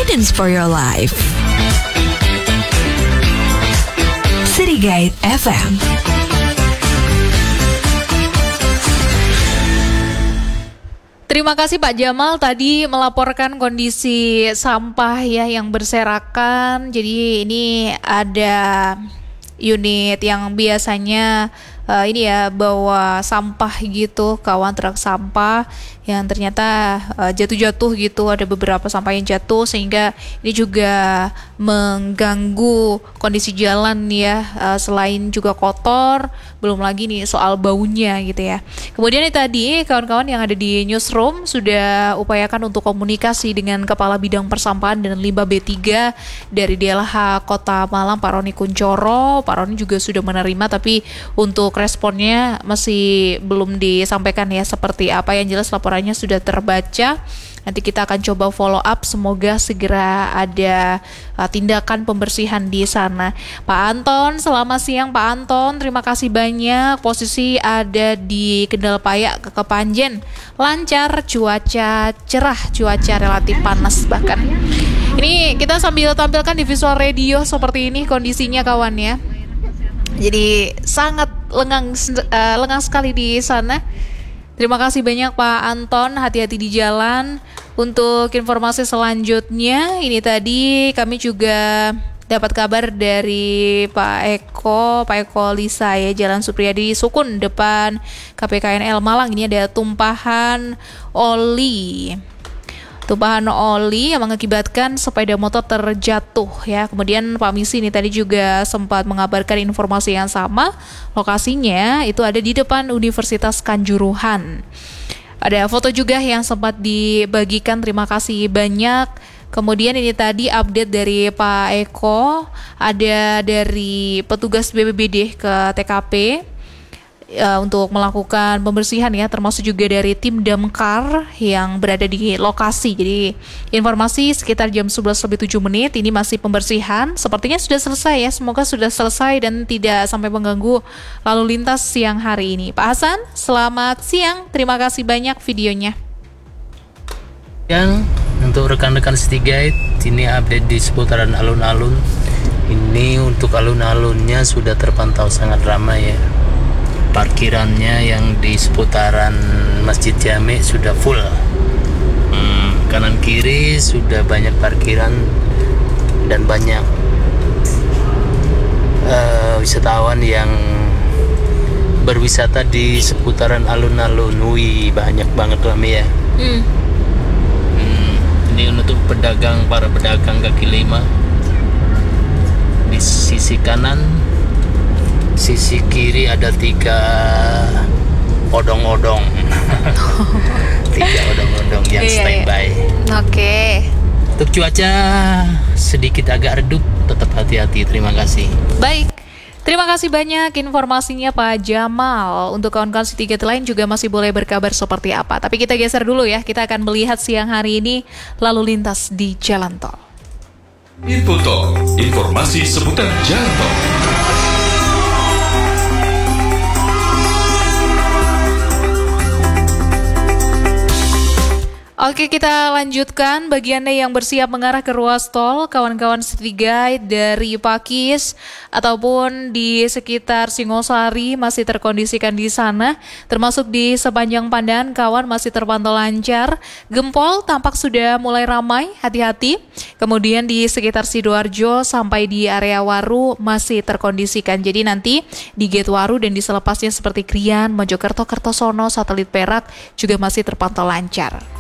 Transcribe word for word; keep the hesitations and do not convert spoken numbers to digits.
guidance for your life. City Guide F M. Terima kasih Pak Jamal tadi melaporkan kondisi sampah ya yang berserakan. Jadi ini ada unit yang biasanya uh, ini ya bawa sampah gitu, kawan truk sampah yang ternyata uh, jatuh-jatuh gitu, ada beberapa sampah yang jatuh sehingga ini juga mengganggu kondisi jalan ya, uh, selain juga kotor, belum lagi nih soal baunya gitu ya. Kemudian ini tadi kawan-kawan yang ada di newsroom sudah upayakan untuk komunikasi dengan Kepala Bidang Persampahan dan Limbah B tiga dari D L H Kota Malang, Pak Roni Kuncoro. Pak Roni juga sudah menerima, tapi untuk responnya masih belum disampaikan ya seperti apa. Yang jelas laporannya sudah terbaca. Nanti kita akan coba follow up, semoga segera ada uh, tindakan pembersihan di sana. Pak Anton, selamat siang Pak Anton, terima kasih banyak. Posisi ada di Kendal Payak ke Kepanjen, lancar, cuaca cerah, cuaca relatif panas bahkan. Ini kita sambil tampilkan di visual radio seperti ini kondisinya kawan ya. Jadi sangat lengang uh, lengang sekali di sana. Terima kasih banyak Pak Anton, hati-hati di jalan. Untuk informasi selanjutnya, ini tadi kami juga dapat kabar dari Pak Eko, Pak Eko Lisa ya, Jalan Supriyadi Sukun depan K P K N L Malang. Ini ada tumpahan oli. Tumpahan oli yang mengakibatkan sepeda motor terjatuh ya. Kemudian Pak Misi ini tadi juga sempat mengabarkan informasi yang sama. Lokasinya itu ada di depan Universitas Kanjuruhan. Ada foto juga yang sempat dibagikan, terima kasih banyak. Kemudian ini tadi update dari Pak Eko, ada dari petugas B P B D ke T K P Uh, untuk melakukan pembersihan ya, termasuk juga dari tim damkar yang berada di lokasi. Jadi informasi sekitar jam sebelas lebih tujuh menit ini masih pembersihan, sepertinya sudah selesai ya, semoga sudah selesai dan tidak sampai mengganggu lalu lintas siang hari ini. Pak Hasan, selamat siang, terima kasih banyak videonya. Yang untuk rekan-rekan City Guide, ini update di seputaran alun-alun. Ini untuk alun-alunnya sudah terpantau sangat ramai ya. Parkirannya yang di seputaran Masjid Jami sudah full. Hmm, kanan kiri sudah banyak parkiran dan banyak uh, wisatawan yang berwisata di seputaran alun-alun. Wih, banyak banget kami ya. Hmm. Hmm, ini untuk pedagang, para pedagang kaki lima. Di sisi kanan, sisi kiri ada tiga odong-odong. Tiga odong-odong yang standby. Oke. Okay. Untuk cuaca sedikit agak redup, tetap hati-hati. Terima kasih. Baik. Terima kasih banyak informasinya Pak Jamal. Untuk kawan-kawan City Guide lain juga masih boleh berkabar seperti apa. Tapi kita geser dulu ya. Kita akan melihat siang hari ini lalu lintas di jalan tol. Info Tol, informasi seputar jalan tol. Oke, kita lanjutkan bagi Anda yang bersiap mengarah ke ruas tol, kawan-kawan City Guide dari Pakis ataupun di sekitar Singosari masih terkondisikan di sana, termasuk di sepanjang Pandan kawan masih terpantau lancar. Gempol tampak sudah mulai ramai, hati-hati. Kemudian di sekitar Sidoarjo sampai di area Waru masih terkondisikan. Jadi nanti di Gate Waru dan di selepasnya seperti Krian, Mojokerto, Kertosono, Satelit Perak juga masih terpantau lancar.